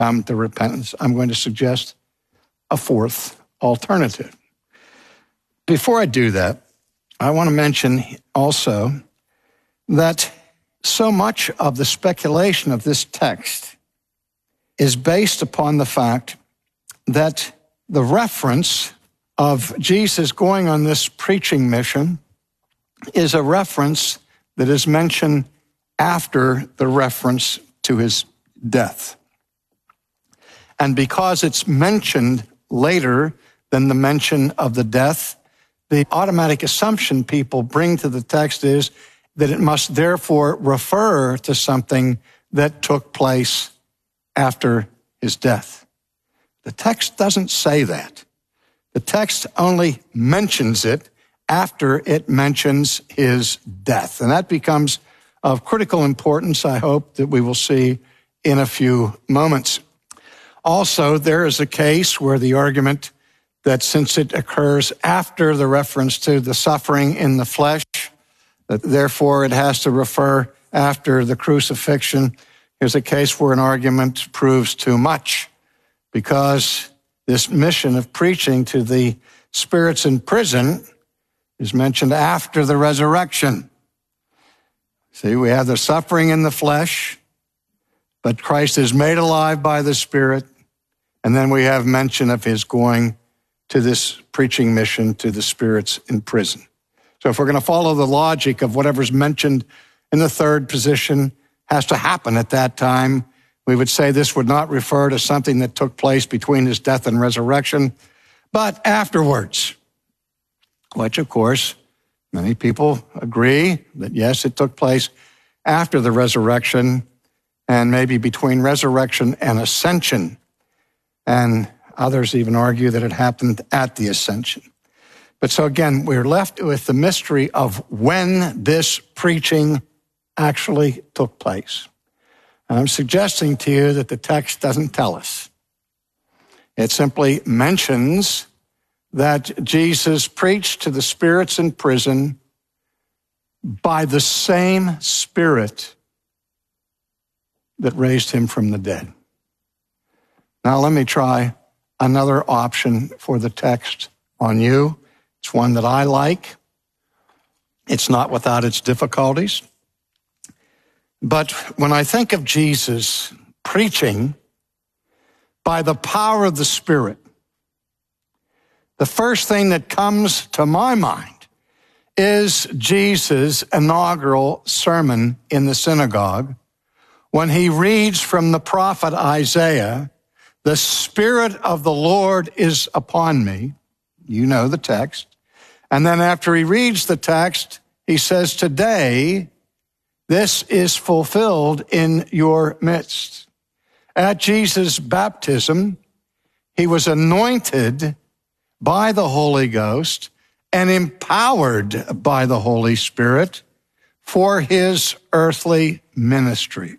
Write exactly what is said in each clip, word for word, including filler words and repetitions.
come to repentance, I'm going to suggest a fourth alternative. Before I do that, I want to mention also that so much of the speculation of this text is based upon the fact that the reference of Jesus going on this preaching mission is a reference that is mentioned after the reference to his death. And because it's mentioned later than the mention of the death, the automatic assumption people bring to the text is that it must therefore refer to something that took place after his death. The text doesn't say that. The text only mentions it after it mentions his death. And that becomes of critical importance, I hope, that we will see in a few moments. Also, there is a case where the argument that since it occurs after the reference to the suffering in the flesh, that therefore it has to refer after the crucifixion. Here's a case where an argument proves too much, because this mission of preaching to the spirits in prison is mentioned after the resurrection. See, we have the suffering in the flesh, but Christ is made alive by the Spirit, and then we have mention of his going to this preaching mission to the spirits in prison. So if we're going to follow the logic of whatever's mentioned in the third position has to happen at that time, we would say this would not refer to something that took place between his death and resurrection, but afterwards, which of course, many people agree that yes, it took place after the resurrection and maybe between resurrection and ascension. And others even argue that it happened at the ascension. But so again, we're left with the mystery of when this preaching actually took place. And I'm suggesting to you that the text doesn't tell us. It simply mentions that Jesus preached to the spirits in prison by the same Spirit that raised him from the dead. Now let me try another option for the text on you. It's one that I like. It's not without its difficulties. But when I think of Jesus preaching by the power of the Spirit, the first thing that comes to my mind is Jesus' inaugural sermon in the synagogue when he reads from the prophet Isaiah, "The Spirit of the Lord is upon me." You know the text. And then after he reads the text, he says, "Today, this is fulfilled in your midst." At Jesus' baptism, he was anointed by the Holy Ghost and empowered by the Holy Spirit for his earthly ministry.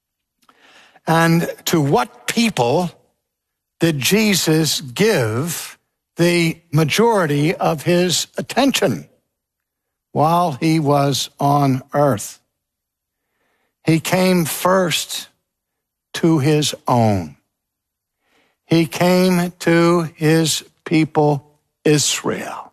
And to what people did Jesus give the majority of his attention while he was on earth? He came first to his own. He came to his people, Israel.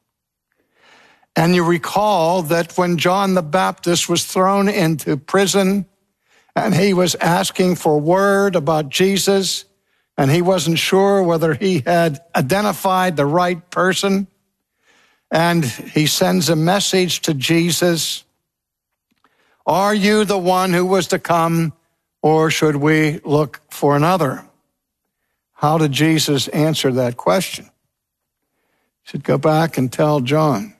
And you recall that when John the Baptist was thrown into prison and he was asking for word about Jesus, and he wasn't sure whether he had identified the right person, and he sends a message to Jesus, "Are you the one who was to come, or should we look for another?" How did Jesus answer that question? He said, "Go back and tell John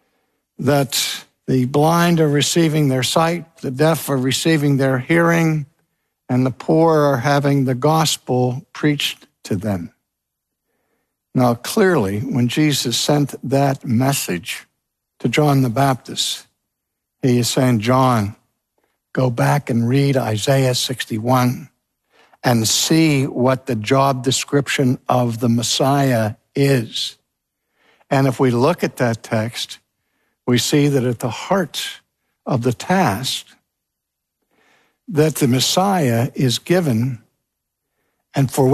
that the blind are receiving their sight, the deaf are receiving their hearing, and the poor are having the gospel preached to them." Now, clearly, when Jesus sent that message to John the Baptist, he is saying, "John, go back and read Isaiah sixty-one and see what the job description of the Messiah is." And if we look at that text, we see that at the heart of the task that the Messiah is given and for